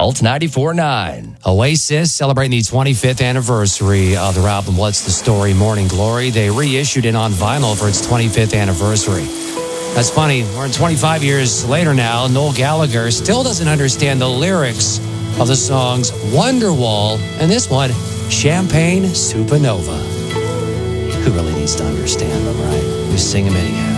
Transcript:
Alt 94.9. Oasis celebrating the 25th anniversary of their album What's the Story, Morning Glory. They reissued it on vinyl for its 25th anniversary. That's funny. We're 25 years later now. Noel Gallagher still doesn't understand the lyrics of the songs Wonderwall and this one, Champagne Supernova. Who really needs to understand them, right? We sing them anyhow.